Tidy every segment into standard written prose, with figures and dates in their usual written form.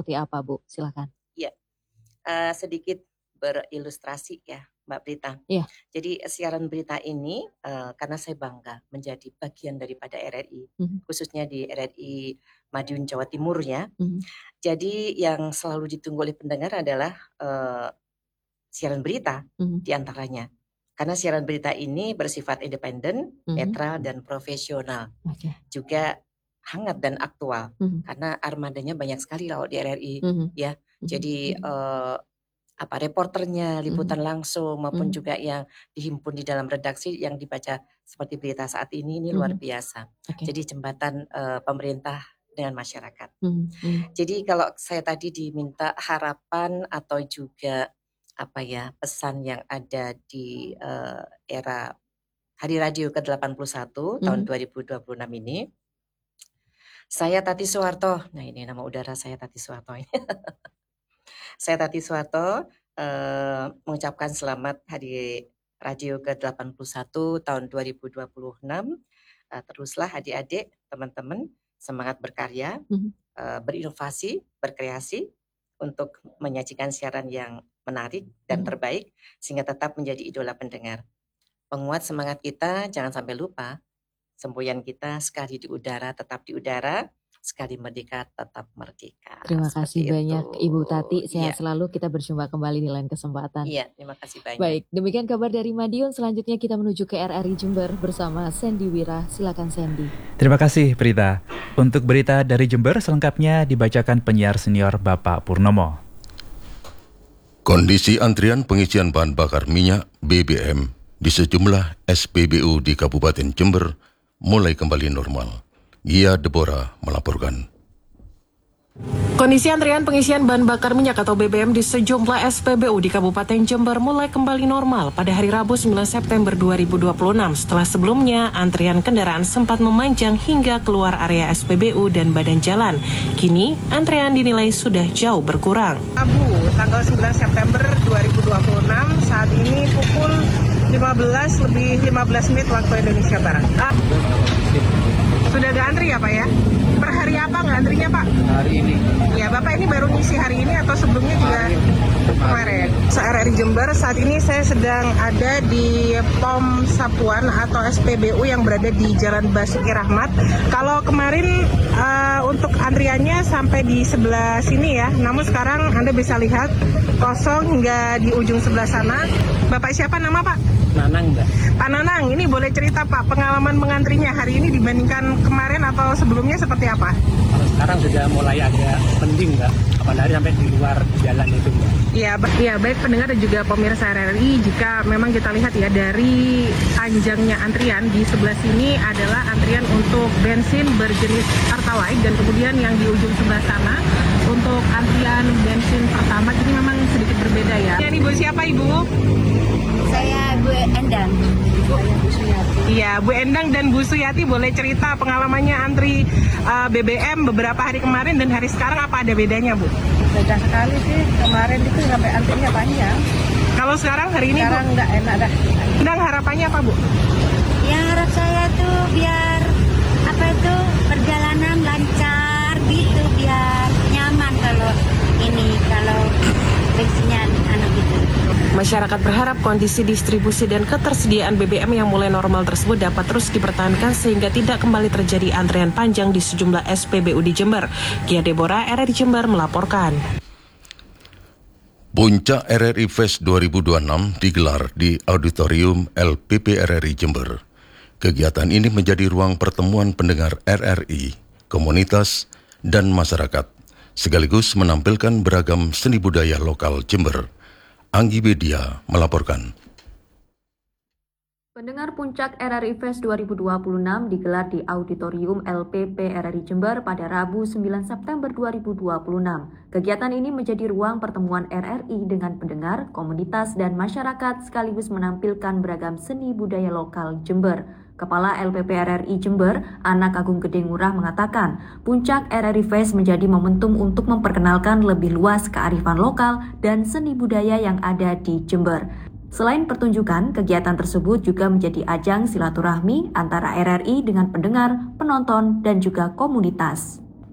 seperti apa, Bu? Silakan. Ya, sedikit berilustrasi ya, Mbak Prita. Iya. Jadi siaran berita ini karena saya bangga menjadi bagian daripada RRI, khususnya di RRI Madiun Jawa Timur ya. Jadi yang selalu ditunggu oleh pendengar adalah siaran berita di antaranya. Karena siaran berita ini bersifat independen, netral dan profesional. Juga hangat dan aktual. Karena armadanya banyak sekali kalau di RRI ya. Jadi reporternya, liputan langsung maupun juga yang dihimpun di dalam redaksi yang dibaca seperti berita saat ini luar biasa. Jadi jembatan pemerintah dengan masyarakat. Jadi kalau saya tadi diminta harapan atau juga pesan yang ada di era Hari Radio ke-81 tahun 2026 ini. Saya Tati Soeharto. Nah, ini nama udara saya Tati Soeharto. Saya Tati Soeharto mengucapkan selamat Hari Radio ke-81 tahun 2026. Teruslah adik-adik, teman-teman, semangat berkarya, berinovasi, berkreasi untuk menyajikan siaran yang menarik dan terbaik sehingga tetap menjadi idola pendengar. Penguat semangat kita, jangan sampai lupa semboyan kita sekali di udara tetap di udara, sekali merdeka tetap merdeka. Terima kasih banyak Ibu Tati, sehat selalu, kita berjumpa kembali di lain kesempatan. Iya, terima kasih banyak. Baik, demikian kabar dari Madiun. Selanjutnya kita menuju ke RRI Jember bersama Sandy Wira. Silakan Sandy. Terima kasih Prita. Untuk berita dari Jember selengkapnya dibacakan penyiar senior Bapak Purnomo. Kondisi antrian pengisian bahan bakar minyak BBM di sejumlah SPBU di Kabupaten Jember mulai kembali normal. Gia Deborah melaporkan. Kondisi antrian pengisian bahan bakar minyak atau BBM di sejumlah SPBU di Kabupaten Jember mulai kembali normal pada hari Rabu 9 September 2026 setelah sebelumnya antrian kendaraan sempat memanjang hingga keluar area SPBU dan badan jalan. Kini antrian dinilai sudah jauh berkurang. Rabu tanggal 9 September 2026 saat ini pukul 15:15 waktu Indonesia Barat. Sudah ada antri ya Pak ya? Per hari apa nggak antrinya Pak? Hari ini. Ya Bapak ini baru ngisi hari ini atau sebelumnya juga kemarin? RRI Jember saat ini saya sedang ada di POM Sapuan atau SPBU yang berada di Jalan Basuki Rahmat. Kalau kemarin untuk antriannya sampai di sebelah sini ya, namun sekarang Anda bisa lihat kosong hingga di ujung sebelah sana. Bapak siapa nama Pak? Nanang Mbak. Pak Nanang, ini boleh cerita Pak pengalaman mengantrinya hari ini dibandingkan kemarin atau sebelumnya seperti apa? Kalau sekarang sudah mulai agak penting Mbak, apalagi sampai di luar jalan itu Mbak. Iya, baik pendengar dan juga pemirsa RRI, jika memang kita lihat ya dari panjangnya antrian di sebelah sini adalah antrian untuk bensin berjenis Pertalite dan kemudian yang di ujung sebelah sana untuk antrian bensin pertama ini memang sedikit berbeda ya. Ini Ibu siapa Ibu? Saya Bu Endang. Iya, Bu Endang dan Bu Suyati boleh cerita pengalamannya antri BBM beberapa hari kemarin dan hari sekarang apa ada bedanya Bu? Beda sekali sih, kemarin itu sampai antrinya panjang. Kalau sekarang hari ini sekarang nggak enak dah. Endang harapannya apa Bu? Yang harap saya tuh biar perjalanan lancar gitu, biar nyaman kalau bensinnya gitu. Masyarakat berharap kondisi distribusi dan ketersediaan BBM yang mulai normal tersebut dapat terus dipertahankan sehingga tidak kembali terjadi antrian panjang di sejumlah SPBU di Jember. Gia Deborah, RRI Jember melaporkan. Puncak RRI Fest 2026 digelar di Auditorium LPP RRI Jember. Kegiatan ini menjadi ruang pertemuan pendengar RRI, komunitas, dan masyarakat, sekaligus menampilkan beragam seni budaya lokal Jember. Anggi Bedia melaporkan. Pendengar Puncak RRI Fest 2026 digelar di Auditorium LPP RRI Jember pada Rabu 9 September 2026. Kegiatan ini menjadi ruang pertemuan RRI dengan pendengar, komunitas, dan masyarakat sekaligus menampilkan beragam seni budaya lokal Jember. Kepala LPP RRI Jember, Anak Agung Gede Ngurah mengatakan, Puncak RRI Fest menjadi momentum untuk memperkenalkan lebih luas kearifan lokal dan seni budaya yang ada di Jember. Selain pertunjukan, kegiatan tersebut juga menjadi ajang silaturahmi antara RRI dengan pendengar, penonton, dan juga komunitas.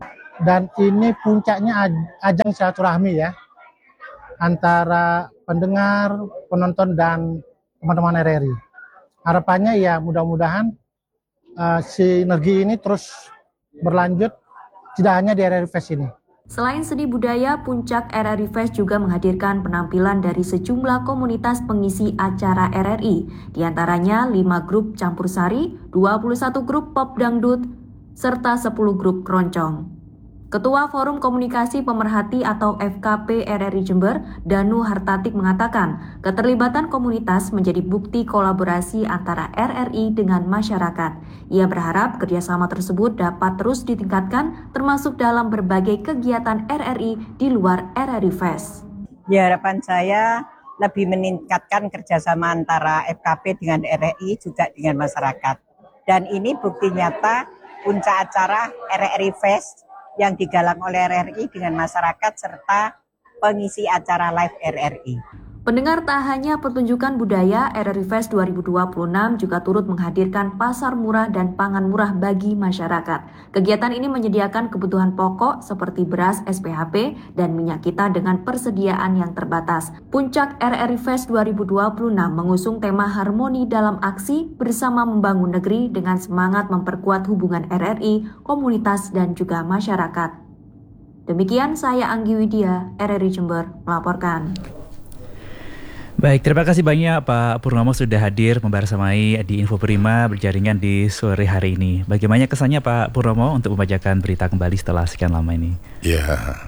Dan ini puncaknya ajang silaturahmi ya, antara pendengar, penonton, dan teman-teman RRI. Harapannya ya mudah-mudahan sinergi ini terus berlanjut, tidak hanya di RRI Fest ini. Selain seni budaya, puncak RRI Fest juga menghadirkan penampilan dari sejumlah komunitas pengisi acara RRI, diantaranya 5 grup campur sari, 21 grup pop dangdut, serta 10 grup keroncong. Ketua Forum Komunikasi Pemerhati atau FKP RRI Jember, Danu Hartatik mengatakan, keterlibatan komunitas menjadi bukti kolaborasi antara RRI dengan masyarakat. Ia berharap kerjasama tersebut dapat terus ditingkatkan, termasuk dalam berbagai kegiatan RRI di luar RRI Fest. Ya, harapan saya lebih meningkatkan kerjasama antara FKP dengan RRI juga dengan masyarakat. Dan ini bukti nyata puncak acara RRI Fest yang digalang oleh RRI dengan masyarakat serta pengisi acara live RRI. Pendengar, tak hanya pertunjukan budaya, RRI Fest 2026 juga turut menghadirkan pasar murah dan pangan murah bagi masyarakat. Kegiatan ini menyediakan kebutuhan pokok seperti beras, SPHP, dan minyak kita dengan persediaan yang terbatas. Puncak RRI Fest 2026 mengusung tema harmoni dalam aksi bersama membangun negeri dengan semangat memperkuat hubungan RRI, komunitas, dan juga masyarakat. Demikian saya Anggi Widya, RRI Jember, melaporkan. Baik, terima kasih banyak Pak Purnomo sudah hadir membersamai di Info Prima berjaringan di sore hari ini. Bagaimana kesannya Pak Purnomo untuk membacakan berita kembali setelah sekian lama ini? Ya,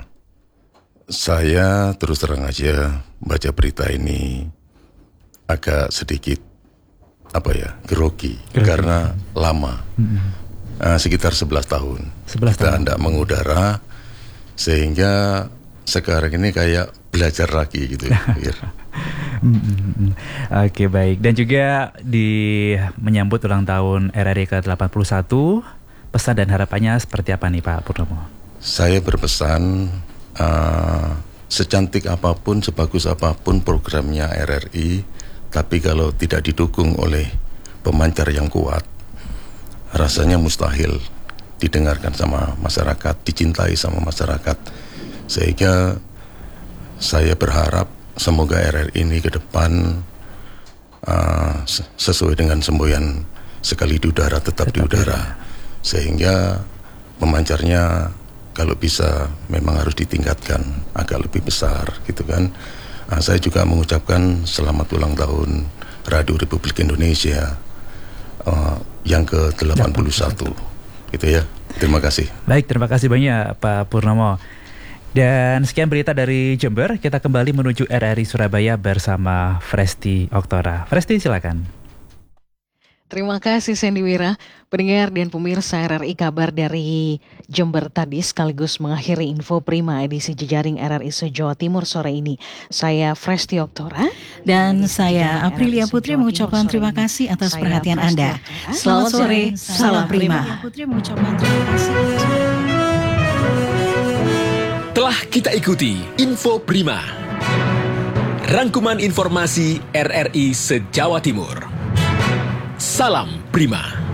saya terus terang aja baca berita ini agak sedikit grogi. Karena lama, sekitar 11 tahun kita tidak mengudara, sehingga sekarang ini kayak belajar lagi gitu ya. Oke, baik. Dan juga menyambut ulang tahun RRI ke-81, pesan dan harapannya seperti apa nih Pak Purnomo? Saya berpesan, secantik apapun, sebagus apapun programnya RRI, tapi kalau tidak didukung oleh pemancar yang kuat, rasanya mustahil didengarkan sama masyarakat, dicintai sama masyarakat. Sehingga saya berharap semoga RRI ini ke depan sesuai dengan semboyan sekali di udara tetap di udara. Sehingga pemancarnya kalau bisa memang harus ditingkatkan agak lebih besar gitu kan. Saya juga mengucapkan selamat ulang tahun Radio Republik Indonesia yang ke-81 gitu ya. Terima kasih. Baik, terima kasih banyak Pak Purnomo. Dan sekian berita dari Jember, kita kembali menuju RRI Surabaya bersama Fresti Oktora. Fresti, silakan. Terima kasih Sandy Wira. Pendengar dan pemirsa RRI, kabar dari Jember tadi sekaligus mengakhiri Info Prima edisi jejaring RRI se-Jawa Timur sore ini. Saya Fresti Oktora. Dan saya Aprilia Putri mengucapkan terima kasih atas perhatian Anda. Selamat sore, salam Prima. Putri mengucapkan terima kasih. Telah kita ikuti Info Prima, rangkuman informasi RRI se-Jawa Timur. Salam Prima.